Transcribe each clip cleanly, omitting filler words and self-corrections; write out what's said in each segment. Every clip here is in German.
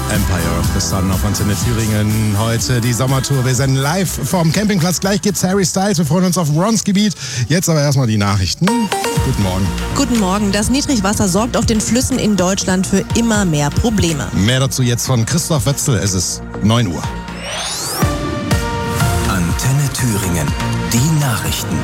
Empire of the Sun auf Antenne Thüringen. Heute die Sommertour. Wir senden live vom Campingplatz. Gleich gibt's Harry Styles. Wir freuen uns auf Rons Gebiet. Jetzt aber erstmal die Nachrichten. Guten Morgen. Guten Morgen. Das Niedrigwasser sorgt auf den Flüssen in Deutschland für immer mehr Probleme. Mehr dazu jetzt von Christoph Wetzel. Es ist 9 Uhr. Antenne Thüringen. Die Nachrichten.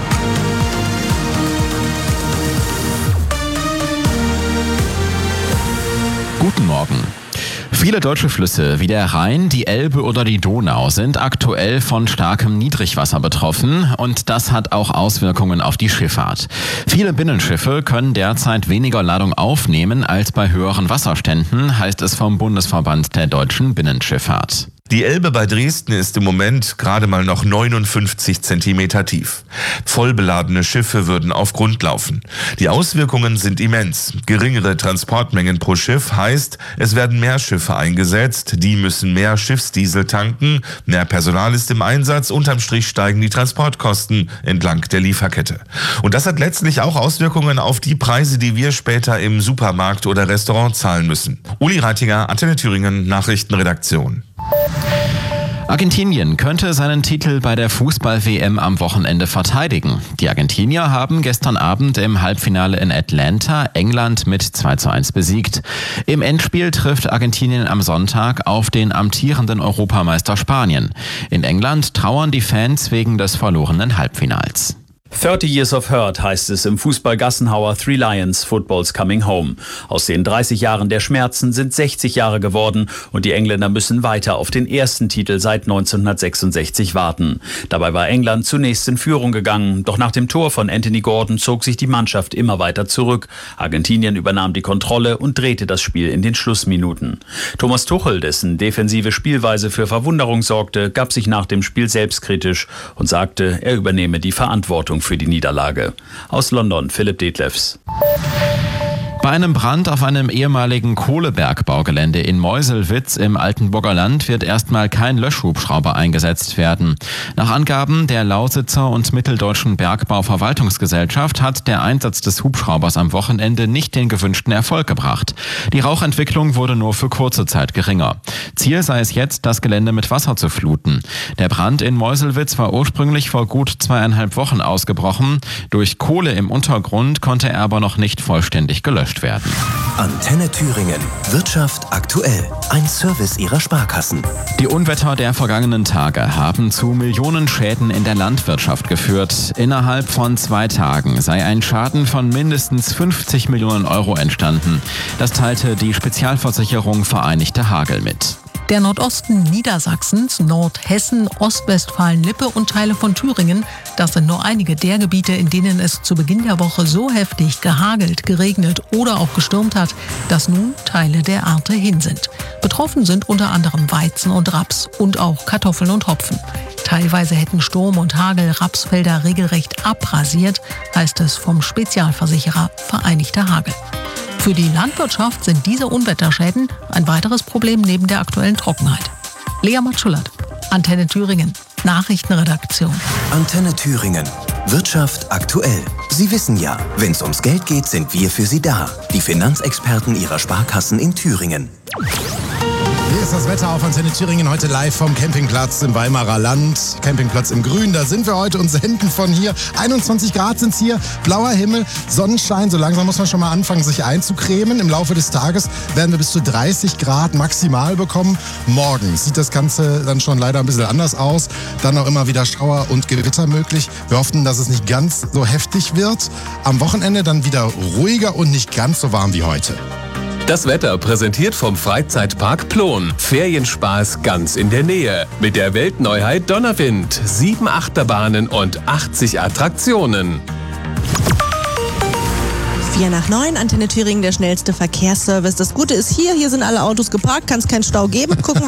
Guten Morgen. Viele deutsche Flüsse wie der Rhein, die Elbe oder die Donau sind aktuell von starkem Niedrigwasser betroffen und das hat auch Auswirkungen auf die Schifffahrt. Viele Binnenschiffe können derzeit weniger Ladung aufnehmen als bei höheren Wasserständen, heißt es vom Bundesverband der deutschen Binnenschifffahrt. Die Elbe bei Dresden ist im Moment gerade mal noch 59 Zentimeter tief. Vollbeladene Schiffe würden auf Grund laufen. Die Auswirkungen sind immens. Geringere Transportmengen pro Schiff heißt, es werden mehr Schiffe eingesetzt, die müssen mehr Schiffsdiesel tanken, mehr Personal ist im Einsatz, unterm Strich steigen die Transportkosten entlang der Lieferkette. Und das hat letztlich auch Auswirkungen auf die Preise, die wir später im Supermarkt oder Restaurant zahlen müssen. Uli Reitinger, Antenne Thüringen, Nachrichtenredaktion. Argentinien könnte seinen Titel bei der Fußball-WM am Wochenende verteidigen. Die Argentinier haben gestern Abend im Halbfinale in Atlanta England mit 2:1 besiegt. Im Endspiel trifft Argentinien am Sonntag auf den amtierenden Europameister Spanien. In England trauern die Fans wegen des verlorenen Halbfinals. 30 Years of Hurt heißt es im Fußball-Gassenhauer Three Lions Football's Coming Home. Aus den 30 Jahren der Schmerzen sind 60 Jahre geworden und die Engländer müssen weiter auf den ersten Titel seit 1966 warten. Dabei war England zunächst in Führung gegangen, doch nach dem Tor von Anthony Gordon zog sich die Mannschaft immer weiter zurück. Argentinien übernahm die Kontrolle und drehte das Spiel in den Schlussminuten. Thomas Tuchel, dessen defensive Spielweise für Verwunderung sorgte, gab sich nach dem Spiel selbstkritisch und sagte, er übernehme die Verantwortung für die Niederlage. Aus London, Philipp Detlefs. Bei einem Brand auf einem ehemaligen Kohlebergbaugelände in Meuselwitz im Altenburger Land wird erstmal kein Löschhubschrauber eingesetzt werden. Nach Angaben der Lausitzer und Mitteldeutschen Bergbauverwaltungsgesellschaft hat der Einsatz des Hubschraubers am Wochenende nicht den gewünschten Erfolg gebracht. Die Rauchentwicklung wurde nur für kurze Zeit geringer. Ziel sei es jetzt, das Gelände mit Wasser zu fluten. Der Brand in Meuselwitz war ursprünglich vor gut 2,5 Wochen ausgebrochen. Durch Kohle im Untergrund konnte er aber noch nicht vollständig gelöscht werden. Antenne Thüringen. Wirtschaft aktuell. Ein Service ihrer Sparkassen. Die Unwetter der vergangenen Tage haben zu Millionen Schäden in der Landwirtschaft geführt. Innerhalb von 2 Tagen sei ein Schaden von mindestens 50 Millionen Euro entstanden. Das teilte die Spezialversicherung Vereinigte Hagel mit. Der Nordosten Niedersachsens, Nordhessen, Ostwestfalen-Lippe und Teile von Thüringen, das sind nur einige der Gebiete, in denen es zu Beginn der Woche so heftig gehagelt, geregnet oder auch gestürmt hat, dass nun Teile der Ernte hin sind. Betroffen sind unter anderem Weizen und Raps und auch Kartoffeln und Hopfen. Teilweise hätten Sturm und Hagel Rapsfelder regelrecht abrasiert, heißt es vom Spezialversicherer Vereinigte Hagel. Für die Landwirtschaft sind diese Unwetterschäden ein weiteres Problem neben der aktuellen Trockenheit. Lea Matschullert, Antenne Thüringen, Nachrichtenredaktion. Antenne Thüringen. Wirtschaft aktuell. Sie wissen ja, wenn es ums Geld geht, sind wir für Sie da. Die Finanzexperten Ihrer Sparkassen in Thüringen. Hier ist das Wetter auf Antenne Thüringen, heute live vom Campingplatz im Weimarer Land. Campingplatz im Grün, da sind wir heute und senden von hier. 21 Grad sind es hier, blauer Himmel, Sonnenschein. So langsam muss man schon mal anfangen, sich einzucremen. Im Laufe des Tages werden wir bis zu 30 Grad maximal bekommen. Morgen sieht das Ganze dann schon leider ein bisschen anders aus. Dann auch immer wieder Schauer und Gewitter möglich. Wir hoffen, dass es nicht ganz so heftig wird. Am Wochenende dann wieder ruhiger und nicht ganz so warm wie heute. Das Wetter präsentiert vom Freizeitpark Plon. Ferienspaß ganz in der Nähe. Mit der Weltneuheit Donnerwind. 7 Achterbahnen und 80 Attraktionen. 4 nach 9, Antenne Thüringen, der schnellste Verkehrsservice. Das Gute ist hier sind alle Autos geparkt, kann es keinen Stau geben. Gucken